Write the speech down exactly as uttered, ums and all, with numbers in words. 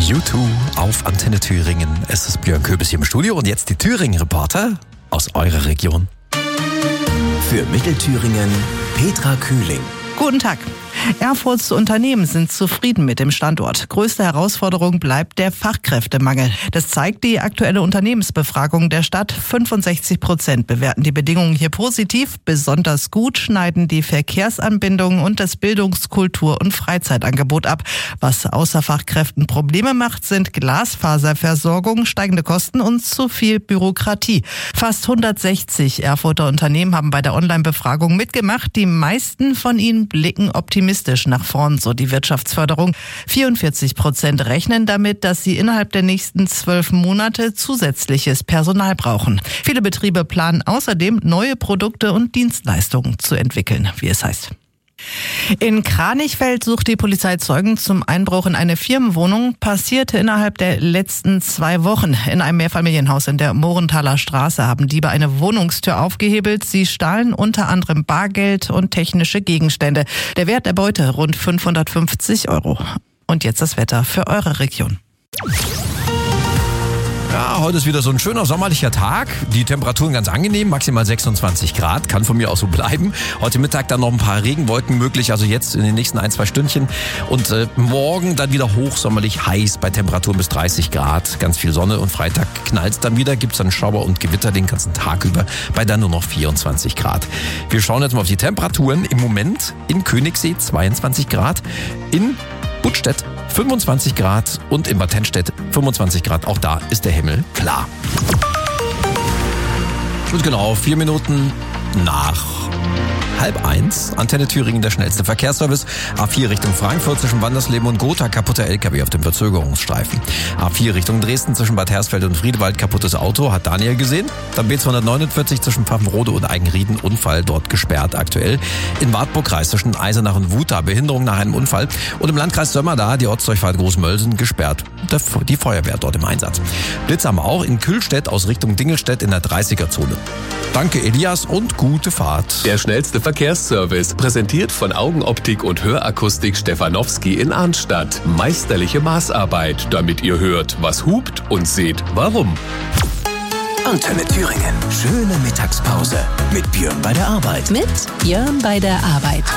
U zwei auf Antenne Thüringen. Es ist Björn Köbis hier im Studio und jetzt die Thüringen-Reporter aus eurer Region. Für Mittelthüringen Petra Kühling. Guten Tag. Erfurts Unternehmen sind zufrieden mit dem Standort. Größte Herausforderung bleibt der Fachkräftemangel. Das zeigt die aktuelle Unternehmensbefragung der Stadt. fünfundsechzig Prozent bewerten die Bedingungen hier positiv. Besonders gut schneiden die Verkehrsanbindungen und das Bildungs-, Kultur- und Freizeitangebot ab. Was außer Fachkräften Probleme macht, sind Glasfaserversorgung, steigende Kosten und zu viel Bürokratie. Fast hundertsechzig Erfurter Unternehmen haben bei der Online-Befragung mitgemacht. Die meisten von ihnen blicken optimistisch nach vorn, so die Wirtschaftsförderung. vierundvierzig Prozent rechnen damit, dass sie innerhalb der nächsten zwölf Monate zusätzliches Personal brauchen. Viele Betriebe planen außerdem, neue Produkte und Dienstleistungen zu entwickeln, wie es heißt. In Kranichfeld sucht die Polizei Zeugen zum Einbruch in eine Firmenwohnung. Passierte innerhalb der letzten zwei Wochen. In einem Mehrfamilienhaus in der Morenthaler Straße haben Diebe eine Wohnungstür aufgehebelt. Sie stahlen unter anderem Bargeld und technische Gegenstände. Der Wert der Beute rund fünfhundertfünfzig Euro. Und jetzt das Wetter für eure Region. Ja, heute ist wieder so ein schöner sommerlicher Tag. Die Temperaturen ganz angenehm, maximal sechsundzwanzig Grad, kann von mir aus so bleiben. Heute Mittag dann noch ein paar Regenwolken möglich, also jetzt in den nächsten ein, zwei Stündchen. Und äh, morgen dann wieder hochsommerlich heiß bei Temperaturen bis dreißig Grad. Ganz viel Sonne und Freitag knallt es dann wieder, gibt es dann Schauer und Gewitter den ganzen Tag über bei dann nur noch vierundzwanzig Grad. Wir schauen jetzt mal auf die Temperaturen. Im Moment in Königssee zweiundzwanzig Grad, in Buttstedt fünfundzwanzig Grad und in Bad Tennstedt fünfundzwanzig Grad. Auch da ist der Himmel klar. Und genau, vier Minuten nach halb eins. Antenne Thüringen, der schnellste Verkehrsservice. A vier Richtung Frankfurt zwischen Wandersleben und Gotha, kaputter L K W auf dem Verzögerungsstreifen. A vier Richtung Dresden zwischen Bad Hersfeld und Friedewald, kaputtes Auto, hat Daniel gesehen. Dann B zweihundertneunundvierzig zwischen Pfaffenrode und Eigenrieden, Unfall dort gesperrt aktuell. In Wartburg-Kreis zwischen Eisenach und Wuta, Behinderung nach einem Unfall. Und im Landkreis Sömmerda, die Ortsdurchfahrt Großmölsen, gesperrt. Die Feuerwehr dort im Einsatz. Blitz haben wir auch in Kühlstedt aus Richtung Dingelstedt in der dreißiger-Zone. Danke Elias und gute Fahrt. Der schnellste Verkehrsservice, präsentiert von Augenoptik und Hörakustik Stefanowski in Arnstadt. Meisterliche Maßarbeit, damit ihr hört, was hupt und seht, warum. Antenne Thüringen. Schöne Mittagspause mit Björn bei der Arbeit. Mit Björn bei der Arbeit.